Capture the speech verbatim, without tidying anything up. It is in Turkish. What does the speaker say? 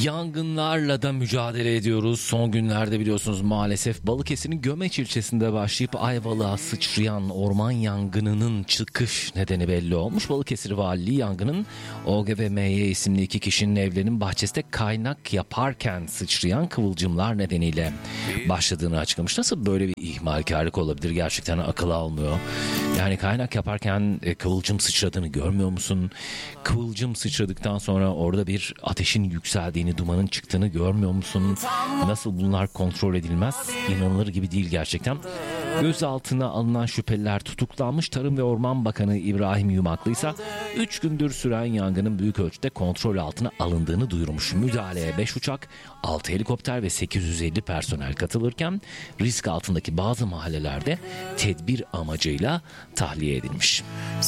Yangınlarla da mücadele ediyoruz. Son günlerde biliyorsunuz maalesef Balıkesir'in Gömeç ilçesinde başlayıp Ayvalık'a sıçrayan orman yangınının çıkış nedeni belli olmuş. Balıkesir Valiliği yangının O G ve M Y isimli iki kişinin evlerinin bahçesinde kaynak yaparken sıçrayan kıvılcımlar nedeniyle başladığını açıklamış. Nasıl böyle bir ihmalkarlık olabilir? Gerçekten akıl almıyor. Yani kaynak yaparken kıvılcım sıçradığını görmüyor musun? Kıvılcım sıçradıktan sonra orada bir ateşin yükseldiğini, dumanın çıktığını görmüyor musun? Nasıl bunlar kontrol edilmez? İnanılır gibi değil gerçekten. Gözaltına alınan şüpheliler tutuklanmış. Tarım ve Orman Bakanı İbrahim Yumaklı ise üç gündür süren yangının büyük ölçüde kontrol altına alındığını duyurmuş. Müdahaleye beş uçak, altı helikopter ve sekiz yüz elli personel katılırken risk altındaki bazı mahallelerde tedbir amacıyla tahliye edilmiş.